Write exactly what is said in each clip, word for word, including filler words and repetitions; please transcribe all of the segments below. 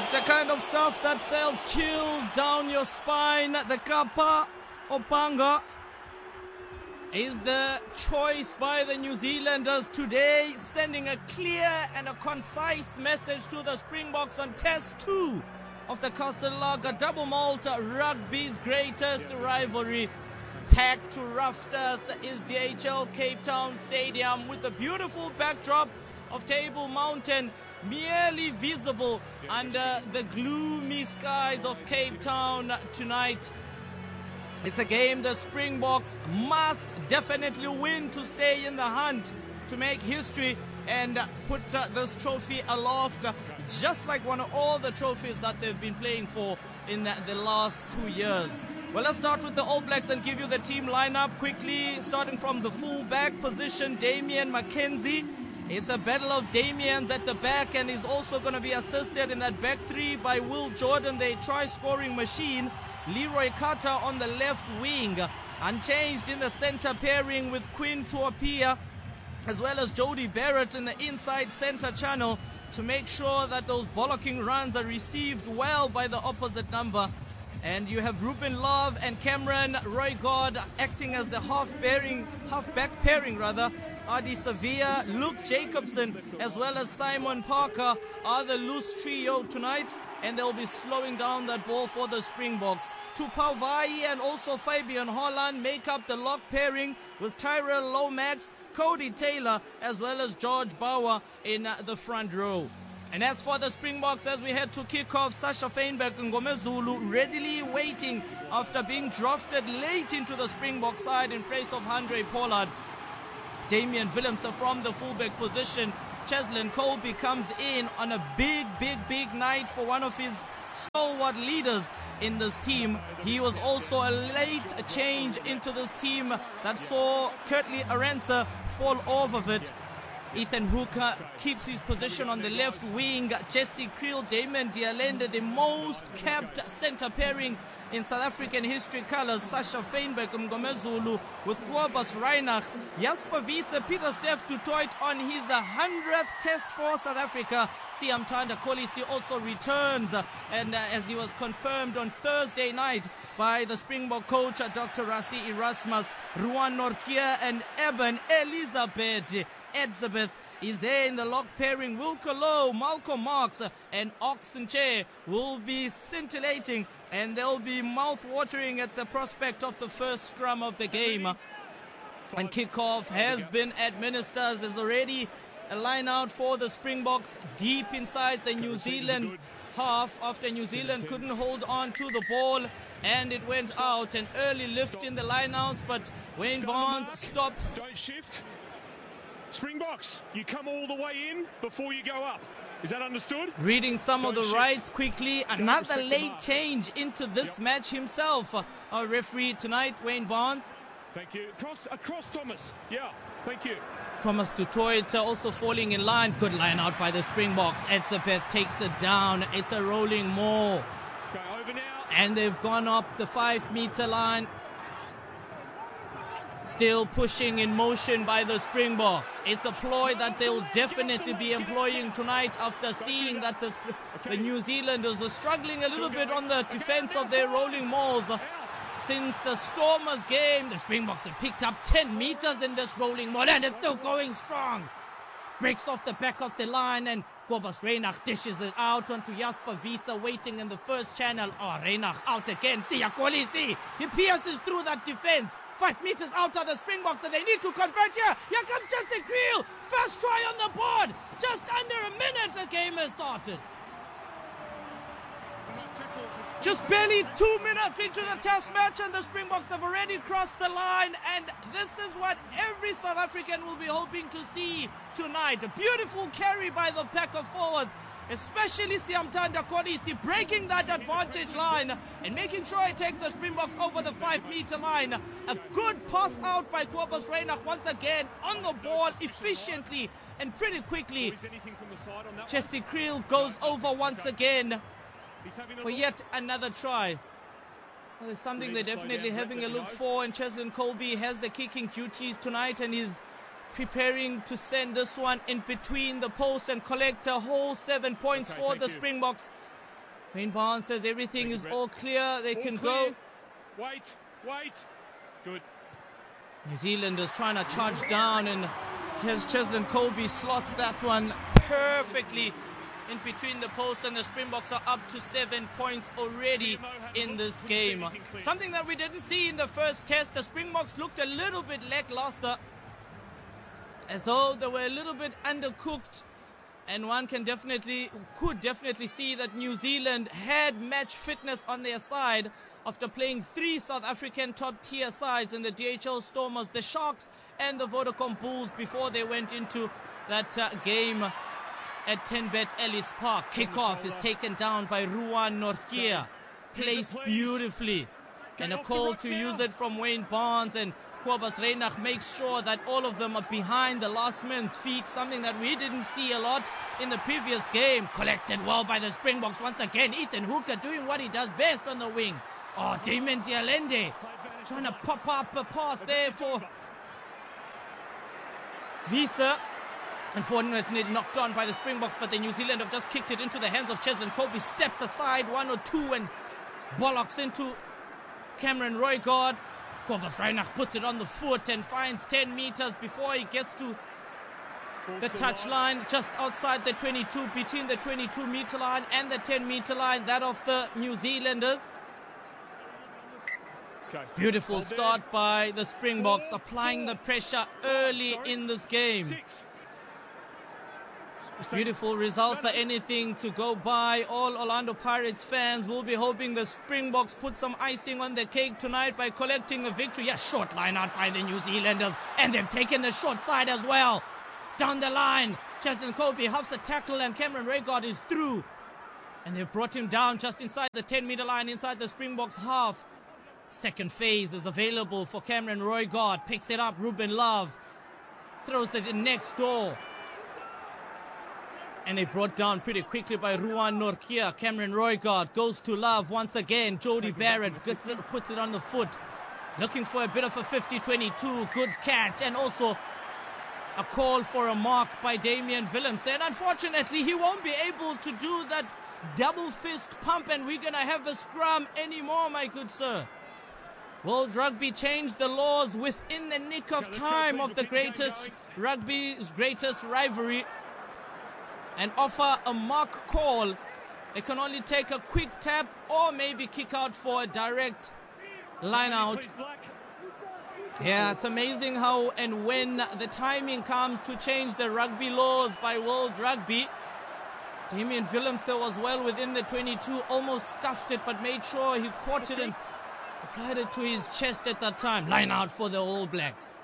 It's the kind of stuff that sends chills down your spine. The Kapa Opanga is the choice by the New Zealanders today, sending a clear and a concise message to the Springboks on Test two of the Castle Double Malta rugby's greatest rivalry. Packed to rafters is D H L Cape Town Stadium with the beautiful backdrop of Table Mountain merely visible under the gloomy skies of Cape Town tonight. It's a game the Springboks must definitely win to stay in the hunt, to make history and put uh, this trophy aloft, uh, just like one of all the trophies that they've been playing for in uh, the last two years. Well, let's start with the All Blacks and give you the team lineup quickly, starting from the full-back position, Damian McKenzie. It's a battle of Damians at the back, and he's also going to be assisted in that back three by Will Jordan, the try-scoring machine. Leroy Carter on the left wing, unchanged in the center pairing with Quinn Tuapia, as well as Jody Barrett in the inside center channel to make sure that those bollocking runs are received well by the opposite number. And you have Ruben Love and Cameron Roigard acting as the half pairing, half-back pairing rather. Adi Sevilla, Luke Jacobson, as well as Simon Parker are the loose trio tonight, and they'll be slowing down that ball for the Springboks. Tupau Vai and also Fabian Holland make up the lock pairing with Tyrell Lomax, Cody Taylor, as well as George Bauer in the front row. And as for the Springboks, as we head to kickoff, Sasha Feinberg and Ngomezulu readily waiting after being drafted late into the Springbok side in place of Andre Pollard. Damian Willemse from the fullback position. Cheslin Colby comes in on a big, big, big night for one of his stalwart leaders in this team. He was also a late change into this team that saw Kurtley Arendse fall off of it. Ethan Hooker keeps his position on the left wing. Jesse Creel, Damon Dialende, the most capped center pairing in South African history colors. Sasha Feinberg Mgomezulu with Kobus Reinach. Jasper Wiese, Peter Steph du Toit on his hundredth test for South Africa. Siamthanda Kolisi also returns, and uh, as he was confirmed on Thursday night by the Springbok coach Doctor Rassie Erasmus, Ruan Nortje and Eben Elizabeth Elizabeth is there in the lock pairing. Wilco Low, Malcolm Marks and Oxenche will be scintillating, and they'll be mouth-watering at the prospect of the first scrum of the game. And kickoff has been administered. There's already a line out for the Springboks deep inside the New Zealand half after New Zealand couldn't hold on to the ball, and it went out. An early lift in the line outs, but Wayne Barnes stops. Don't shift. Springboks, you come all the way in before you go up. Is that understood? Reading some of the rights quickly. Another late change into this match himself. Our referee tonight, Wayne Barnes. Thank you. Across, across Thomas. Yeah, thank you. Thomas du Toit also falling in line. Good line out by the Springboks. Etzebeth takes it down. It's a rolling maul. Go over now. And they've gone up the five meter line. Still pushing in motion by the Springboks. It's a ploy that they'll definitely be employing tonight after seeing that the, the New Zealanders were struggling a little bit on the defense of their rolling mauls. Since the Stormers game, the Springboks have picked up ten meters in this rolling maul, and it's still going strong. Breaks off the back of the line, and Kobus Reinach dishes it out onto Jasper Wiese, waiting in the first channel. Oh, Reinach out again. Siya Kolisi. He pierces through that defense. Five meters out of the Springboks, and they need to convert here. Here comes Jesse Creel. First try on the board. Just under a minute the game has started. Just barely two minutes into the test match, and the Springboks have already crossed the line, and this is what every South African will be hoping to see tonight. A beautiful carry by the pack of forwards, especially Siamthanda Kolisi, breaking that advantage line and making sure he takes the Springboks over the five meter line. A good pass out by Kobus Reinach once again on the ball efficiently and pretty quickly. Jesse Creel goes over once again for yet another try. Well, it's something they're definitely having a look for, and Cheslin Colby has the kicking duties tonight, and he's preparing to send this one in between the post and collect a whole seven points for the Springboks. Wayne Barnes says everything is all clear. They can go. Wait, wait. Good. New Zealand is trying to charge down, and Cheslin Kolbe slots that one perfectly in between the posts, and the Springboks are up to seven points already in this game. Something that we didn't see in the first test. The Springboks looked a little bit lackluster, as though they were a little bit undercooked, and one can definitely, could definitely see that New Zealand had match fitness on their side after playing three South African top-tier sides in the D H L Stormers, the Sharks and the Vodacom Bulls before they went into that uh, game at ten bet Ellis Park. Kickoff is taken down by Ruan Nortje, placed beautifully, and a call to use it from Wayne Barnes, and Kobus Reinach makes sure that all of them are behind the last man's feet, something that we didn't see a lot in the previous game. Collected well by the Springboks once again. Ethan Hooker doing what he does best on the wing. Oh, Damon Dialende trying to pop up a pass there for Visa. Unfortunately knocked on by the Springboks, but the New Zealand have just kicked it into the hands of Cheslin Kolbe. Steps aside one or two and bollocks into Cameron Roygaard. Kobus Reinach puts it on the foot and finds ten meters before he gets to the touch line, just outside the twenty-two, between the twenty-two meter line and the ten meter line, that of the New Zealanders. Beautiful start by the Springboks, applying the pressure early in this game. Beautiful results are anything to go by. All Orlando Pirates fans will be hoping the Springboks put some icing on the cake tonight by collecting a victory. Yeah, short line out by the New Zealanders, and they've taken the short side as well. Down the line, Cheslin Kolbe huffs a tackle, and Cameron Roygaard is through. And they've brought him down just inside the ten meter line, inside the Springboks half. Second phase is available for Cameron Roygaard. Picks it up, Ruben Love throws it in next door. And they brought down pretty quickly by Ruan Nortje. Cameron Roygaard goes to Love once again. Jody Barrett gets it, puts it on the foot. Looking for a bit of a fifty twenty-two. Good catch. And also a call for a mark by Damian Willemse. Unfortunately, he won't be able to do that double fist pump, and we're going to have a scrum anymore, my good sir. World Rugby changed the laws within the nick of time of the greatest rugby's greatest rivalry and offer a mark call. They can only take a quick tap or maybe kick out for a direct line out. Yeah, it's amazing how and when the timing comes to change the rugby laws by World Rugby. Damian Willemse was well within the twenty-two, almost scuffed it, but made sure he caught it and applied it to his chest at that time. Line out for the All Blacks.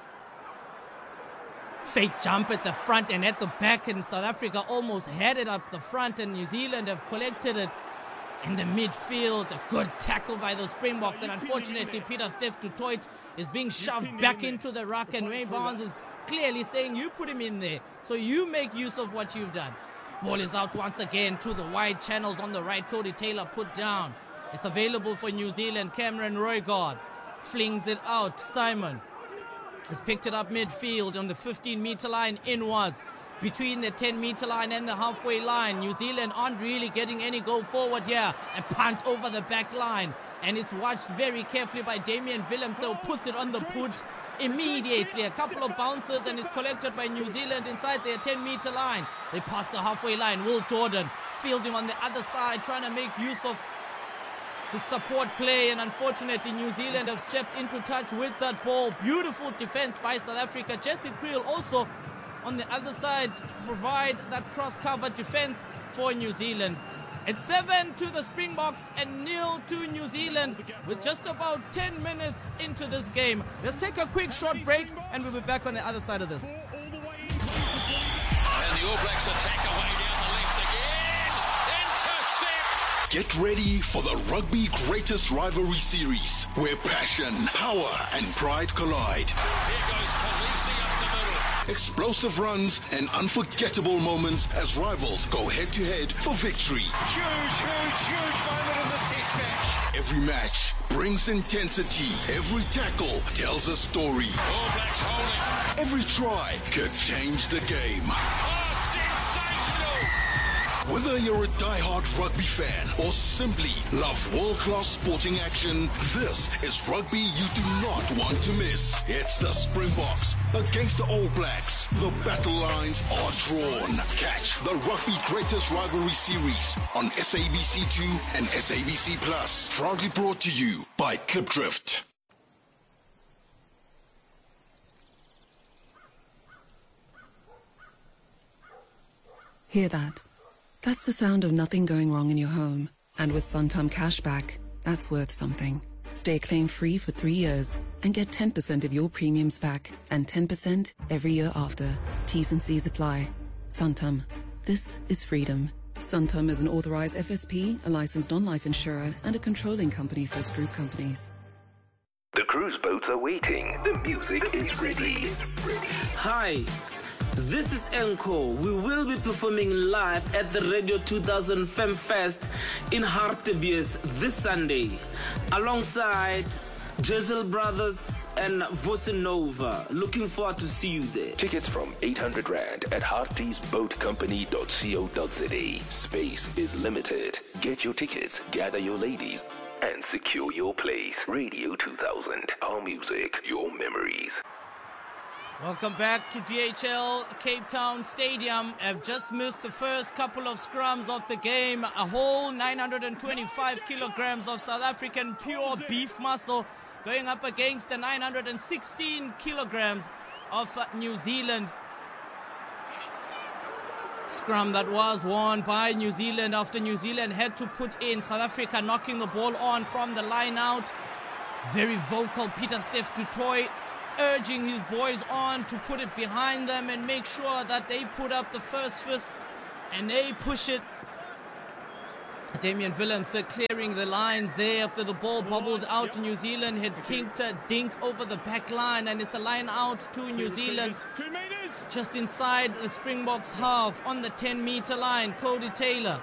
Fake jump at the front and at the back, and South Africa almost had it up the front, and New Zealand have collected it in the midfield. A good tackle by the Springboks, and unfortunately Peter Steph du Toit is being shoved back into the ruck, and Wayne Barnes is clearly saying, you put him in there, so you make use of what you've done. Ball is out once again to the wide channels on the right. Cody Taylor put down. It's available for New Zealand. Cameron Roygaard flings it out. Simon has picked it up midfield on the fifteen meter line inwards, between the ten meter line and the halfway line. New Zealand aren't really getting any go forward here. A punt over the back line, and it's watched very carefully by Damian Willemse, who puts it on the put immediately. A couple of bounces, and it's collected by New Zealand inside their ten meter line. They pass the halfway line. Will Jordan fielding on the other side, trying to make use of the support play, and unfortunately New Zealand have stepped into touch with that ball. Beautiful defense by South Africa. Jesse Kriel also on the other side to provide that cross-cover defense for New Zealand. It's seven to the Springboks and nil to New Zealand with just about ten minutes into this game. Let's take a quick short break and we'll be back on the other side of this. And the All Blacks attack away down the left again. Intercept! Get ready for the Rugby Greatest Rivalry Series, where passion, power and pride collide. Here goes Khaleesi up the middle. Explosive runs and unforgettable moments as rivals go head-to-head for victory. Huge, huge, huge moment in this test match. Every match brings intensity. Every tackle tells a story. All Blacks holding. Every try could change the game. Oh, sensational! Whether you're a die-hard rugby fan or simply love world-class sporting action, this is rugby you do not want to miss. It's the Springboks against the All Blacks. The battle lines are drawn. Catch the Rugby Greatest Rivalry Series on S A B C two and S A B C Plus. Proudly brought to you by Klipdrift. Hear that? That's the sound of nothing going wrong in your home. And with Santam Cashback, that's worth something. Stay claim-free for three years and get ten percent of your premiums back and ten percent every year after. T's and C's apply. Santam. This is freedom. Santam is an authorized F S P, a licensed non-life insurer, and a controlling company for its group companies. The cruise boats are waiting. The music is ready. Hi, this is Encore. We will be performing live at the Radio two thousand FemFest in Hartebees this Sunday, alongside Jezel Brothers and Vosenova. Looking forward to see you there. Tickets from eight hundred rand at harties boat company dot co dot za. Space is limited. Get your tickets, gather your ladies, and secure your place. Radio two thousand. Our music, your memories. Welcome back to D H L Cape Town Stadium. I've just missed the first couple of scrums of the game. A whole nine hundred twenty-five kilograms of South African pure beef muscle going up against the nine hundred sixteen kilograms of uh, New Zealand. Scrum that was won by New Zealand after New Zealand had to put in South Africa knocking the ball on from the line out. Very vocal Pieter-Steph du Toit, urging his boys on to put it behind them and make sure that they put up the first fist and they push it. Damian Willems uh, clearing the lines there after the ball bobbled out to New Zealand, had kinked a dink over the back line, and it's a line out to New Zealand just inside the Springboks half on the ten meter line. Cody Taylor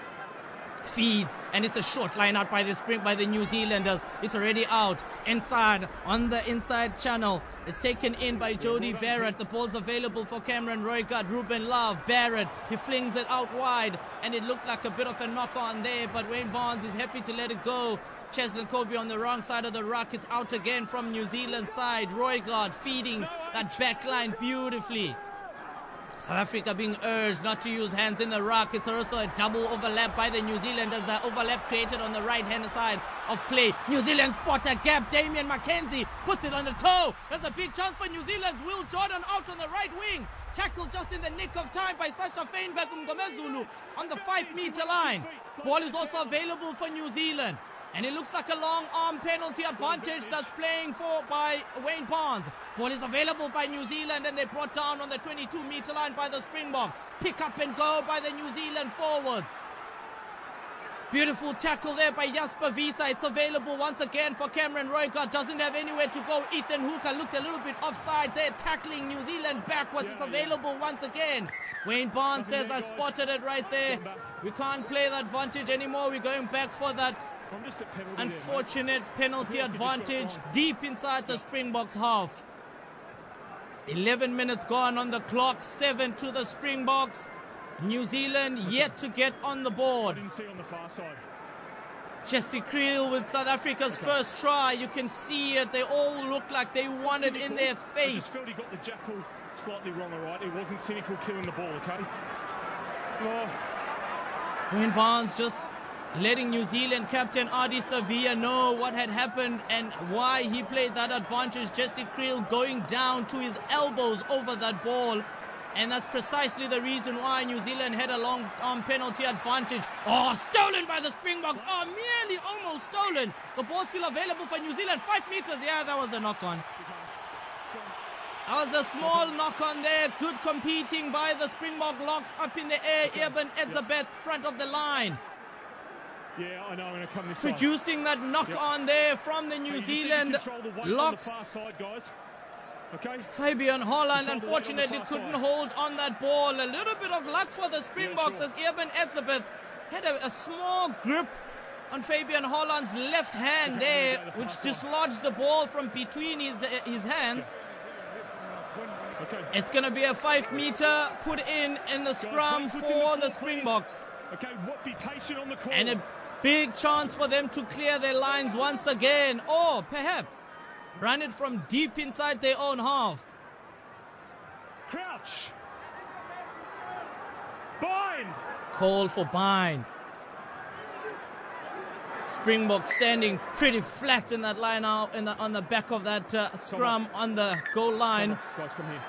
feeds, and it's a short line out by the Spring by the New Zealanders. It's already out inside on the inside channel. It's taken in by Jody Barrett. The ball's available for Cameron Roigard. Ruben Love, Barrett, he flings it out wide, and it looked like a bit of a knock on there, but Wayne Barnes is happy to let it go. Cheslin Kobe on the wrong side of the ruck. It's out again from New Zealand side. Roigard feeding that back line beautifully. South Africa being urged not to use hands in the ruck. It's also a double overlap by the New Zealanders. The overlap created on the right-hand side of play. New Zealand spot a gap. Damian McKenzie puts it on the toe. There's a big chance for New Zealand's Will Jordan out on the right wing. Tackled just in the nick of time by Sasha Feinberg Mgomezulu on the five-meter line. Ball is also available for New Zealand. And it looks like a long arm penalty advantage that's playing for by Wayne Barnes. Ball is available by New Zealand, and they're brought down on the twenty-two meter line by the Springboks. Pick up and go by the New Zealand forwards. Beautiful tackle there by Jasper Wiese. It's available once again for Cameron Roigard. Doesn't have anywhere to go. Ethan Hooker looked a little bit offside there, tackling New Zealand backwards. It's available once again. Wayne Barnes says, I spotted it right there. We can't play that advantage anymore. We're going back for that unfortunate penalty advantage deep inside the Springboks half. eleven minutes gone on the clock, seven to the Springboks. New Zealand yet to get on the board. Jesse Creel with South Africa's first try. You can see it. They all look like they want it in their face. I just felt he got the jackal slightly wrong, all right? It wasn't cynical killing the ball, okay? Oh. Wayne Barnes just letting New Zealand captain Ardie Savea know what had happened and why he played that advantage. Jesse Creel going down to his elbows over that ball. And that's precisely the reason why New Zealand had a long arm penalty advantage. Oh, stolen by the Springboks. Oh, nearly almost stolen. The ball's still available for New Zealand. Five meters. Yeah, that was a knock-on. That was a small knock-on there. Good competing by the Springbok locks up in the air. Eben Etzebeth, front of the line. Yeah, I know. I'm going to come this Producing side. that knock-on yep. there from the New Zealand locks. Okay. Fabian Holland unfortunately couldn't side. hold on that ball. A little bit of luck for the Springboks yeah, sure. as Eben Etzebeth had a, a small grip on Fabian Holland's left hand okay, there, the which dislodged the ball from between his, his hands. Yeah. Okay. It's going to be a five meter put in in the scrum for the Springboks. Okay, what? Be patient on the call. And a big chance for them to clear their lines once again. Or perhaps run it from deep inside their own half. Crouch. Bind. Call for bind. Springboks standing pretty flat in that line out in the, on the back of that uh, scrum on. on the goal line. Come on, guys, come here.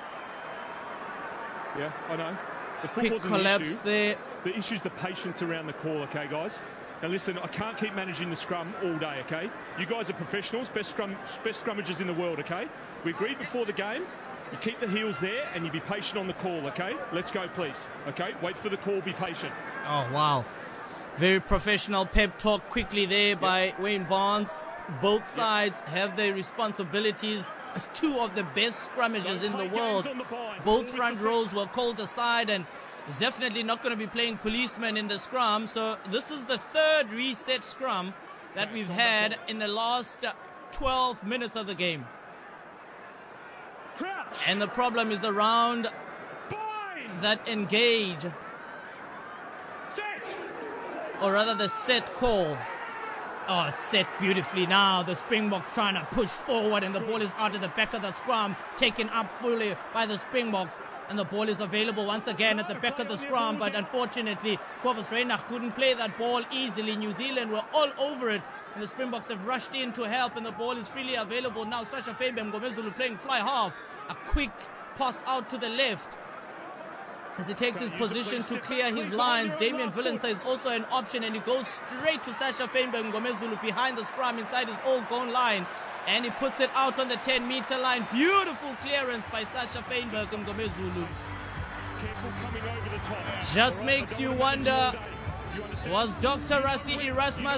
Yeah, I know. The Quick collapse issue. there. The issue's the patience around the call, okay, guys? Now listen, I can't keep managing the scrum all day, okay? You guys are professionals, best scrum, best scrummagers in the world, okay? We agreed before the game. You keep the heels there and you be patient on the call, okay? Let's go, please. Okay, wait for the call, be patient. Oh, wow. Very professional pep talk quickly there yep. by Wayne Barnes. Both sides yep. have their responsibilities. Two of the best scrummagers in the world. The Both front rows were called aside, and it's definitely not going to be playing policemen in the scrum. So this is the third reset scrum that we've had in the last twelve minutes of the game. Crouch. And the problem is around Bind. that engage. Set. Or rather the set call. Oh, it's set beautifully now. The Springboks trying to push forward, and the ball is out of the back of the scrum, taken up fully by the Springboks. And the ball is available once again at the back of the scrum, but unfortunately, Cobus Reinach couldn't play that ball easily. New Zealand were all over it, and the Springboks have rushed in to help, and the ball is freely available now. Sasha Fabian Ngomezulu playing fly half. A quick pass out to the left as he takes his position to clear his lines. Damian Villensa is also an option, and he goes straight to Sasha Fabian Ngomezulu behind the scrum inside his old goal line. And he puts it out on the ten meter line. Beautiful clearance by Sasha Feinberg and Ngomezulu. Just makes you wonder, was Doctor Rassie Erasmus